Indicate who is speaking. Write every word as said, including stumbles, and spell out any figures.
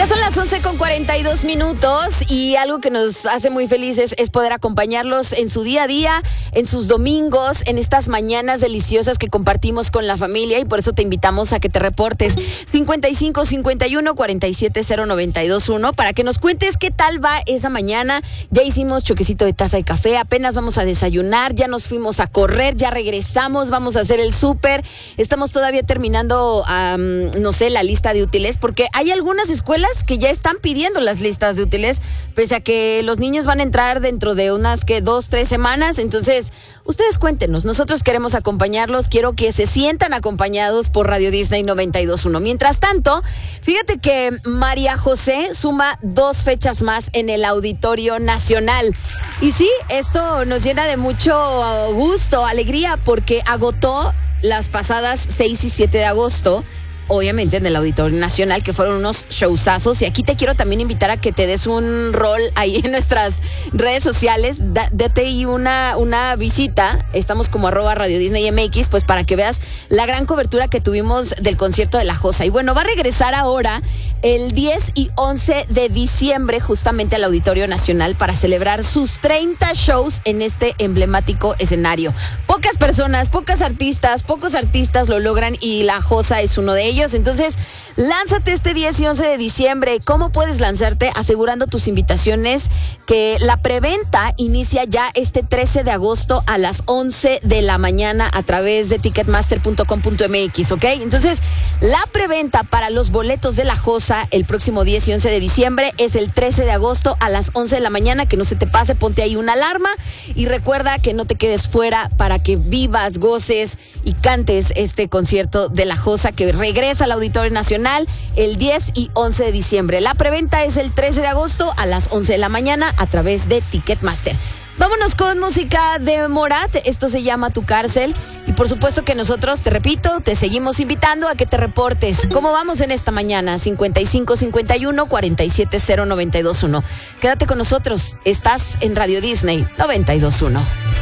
Speaker 1: Ya son las once con cuarenta y dos minutos y algo que nos hace muy felices es poder acompañarlos en su día a día, en sus domingos, en estas mañanas deliciosas que compartimos con la familia, y por eso te invitamos a que te reportes cincuenta y cinco cincuenta y uno cuarenta y siete cero noventa y dos uno para que nos cuentes qué tal va esa mañana. Ya hicimos choquecito de taza de café, apenas vamos a desayunar, ya nos fuimos a correr, ya regresamos, vamos a hacer el súper, estamos todavía terminando, um, no sé, la lista de útiles, porque hay algunas escuelas que ya están pidiendo las listas de útiles, pese a que los niños van a entrar dentro de unas que dos, tres semanas. Entonces, ustedes cuéntenos, nosotros queremos acompañarlos, quiero que se sientan acompañados por Radio Disney noventa y dos punto uno. Mientras tanto, fíjate que María José suma dos fechas más en el Auditorio Nacional. Y sí, esto nos llena de mucho gusto, alegría, porque agotó las pasadas seis y siete de agosto, obviamente en el Auditorio Nacional, que fueron unos showzazos. Y aquí te quiero también invitar a que te des un rol ahí en nuestras redes sociales. Da, date ahí una, una visita. Estamos como arroba Radio Disney M X, pues para que veas la gran cobertura que tuvimos del concierto de La Josa. Y bueno, va a regresar ahora el diez y once de diciembre justamente al Auditorio Nacional para celebrar sus treinta shows en este emblemático escenario. Pocas personas, pocas artistas, pocos artistas lo logran, y La Josa es uno de ellos. Entonces, lánzate este diez y once de diciembre. ¿Cómo puedes lanzarte? Asegurando tus invitaciones, que la preventa inicia ya este trece de agosto a las once de la mañana a través de ticketmaster punto com punto m x, ¿ok? Entonces, la preventa para los boletos de La Josa el próximo diez y once de diciembre es el trece de agosto a las once de la mañana. Que no se te pase, ponte ahí una alarma y recuerda que no te quedes fuera para que vivas, goces y cantes este concierto de La Josa, que regresa al Auditorio Nacional el diez y once de diciembre. La preventa es el trece de agosto a las once de la mañana a través de Ticketmaster. Vámonos con música de Morat. Esto se llama Tu Cárcel. Y por supuesto que nosotros, te repito, te seguimos invitando a que te reportes. ¿Cómo vamos en esta mañana? cincuenta y cinco cincuenta y uno cuarenta y siete cero noventa y dos uno. Quédate con nosotros. Estás en Radio Disney noventa y dos punto uno.